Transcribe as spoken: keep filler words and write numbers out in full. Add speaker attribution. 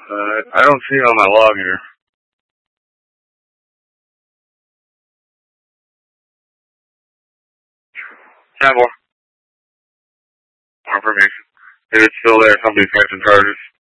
Speaker 1: Uh, I don't see it on my log here. ten more. More information. If it's still there, somebody's catching charges.